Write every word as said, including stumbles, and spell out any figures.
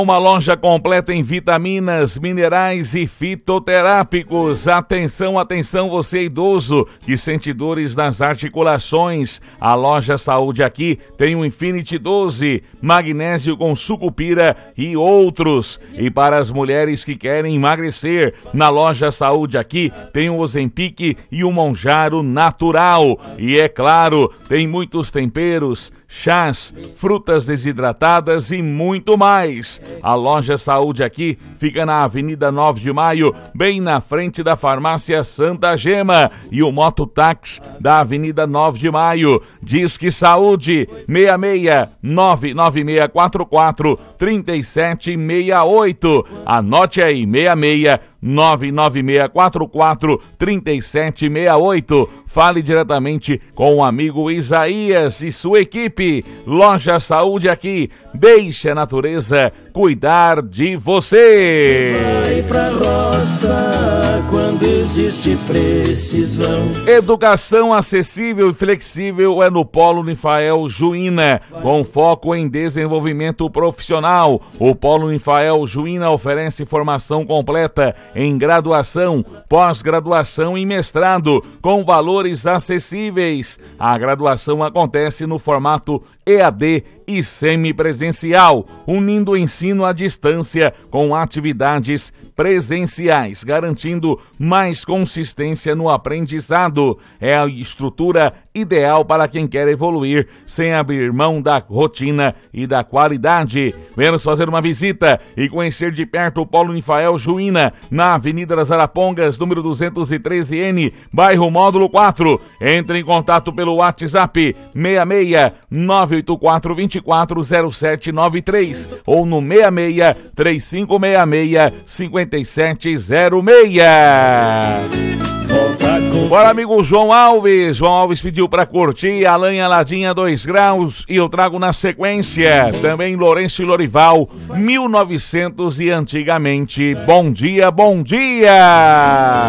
Uma loja completa em vitaminas, minerais e fitoterápicos. Atenção, atenção, você idoso que sente dores nas articulações. A loja Saúde aqui tem o Infinity doze, magnésio com sucupira e outros. E para as mulheres que querem emagrecer, na loja Saúde aqui tem o Ozempic e o Monjaro natural. E é claro, tem muitos temperos, chás, frutas desidratadas e muito mais. A loja Saúde aqui fica na Avenida nove de maio, bem na frente da farmácia Santa Gema, e o Mototáxi da Avenida nove de maio. Disque Saúde seis seis nove nove seis quatro quatro três sete seis oito. Anote aí, seis seis nove nove seis quatro quatro três sete seis oito. Fale diretamente com o amigo Isaías e sua equipe. Loja Saúde aqui, deixe a natureza cuidar de você. Vai pra roça quando existe precisão. Educação acessível e flexível é no Polo Unifael Juína, com foco em desenvolvimento profissional. O Polo Unifael Juína oferece formação completa em graduação, pós-graduação e mestrado, com valores acessíveis. A graduação acontece no formato E A D e semipresencial, unindo o ensino à distância com atividades presenciais, garantindo mais consistência no aprendizado. É a estrutura ideal para quem quer evoluir sem abrir mão da rotina e da qualidade. Venha fazer uma visita e conhecer de perto o Polo Unifael Juína, na Avenida das Arapongas, número duzentos e treze N, bairro Módulo quatro. Entre em contato pelo WhatsApp seis seis nove oito quatro dois quatro zero sete nove três ou no seis seis três cinco seis seis cinco sete zero seis. Bora, amigo João Alves. João Alves pediu pra curtir a Lanha Ladinha dois graus e eu trago na sequência também Lourenço e Lorival, mil e novecentos e antigamente. Bom dia, bom dia!